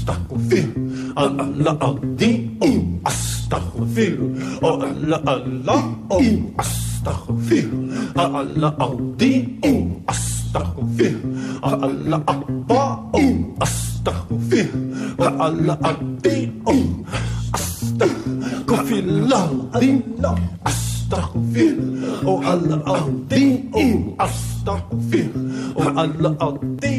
astaghfir, Allah al-azim, astaghfir, Allah al-azim, astaghfir, Allah al-azim, astaghfir, Allah al-azim, astaghfir, Allah al-azim, astaghfirullah, astaghfir, Allah al-azim, astaghfir, Allah al-azim.